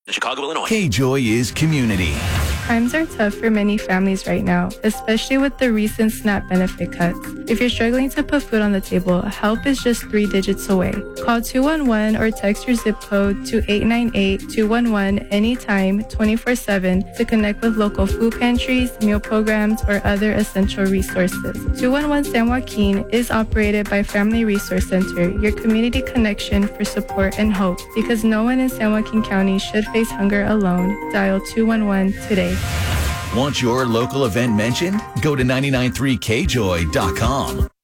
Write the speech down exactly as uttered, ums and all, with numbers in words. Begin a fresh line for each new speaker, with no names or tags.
Chicago, Illinois.
K-Joy is community.
Times are tough for many families right now, especially with the recent SNAP benefit cuts. If you're struggling to put food on the table, help is just three digits away. Call two one one or text your zip code to eight nine eight two one one anytime, twenty-four seven to connect with local food pantries, meal programs, or other essential resources. two one one San Joaquin is operated by Family Resource Center, your community connection for support and hope. Because no one in San Joaquin County should face hunger alone, dial two one one today.
Want your local event mentioned? Go to nine nine three K joy dot com.